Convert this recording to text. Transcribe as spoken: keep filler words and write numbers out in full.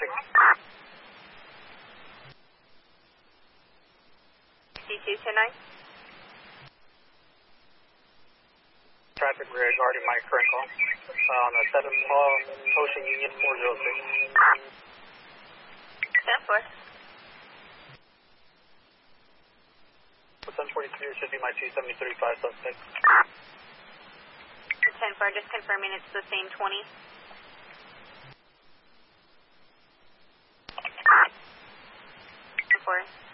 traffic. C two ten nine. Traffic regarding my current call. Uh, on the seven call, Ocean Union four zero six. ten four. ten forty-three should be my two seventy thirty-five suspect. ten four, just confirming it's the same twenty. ten four.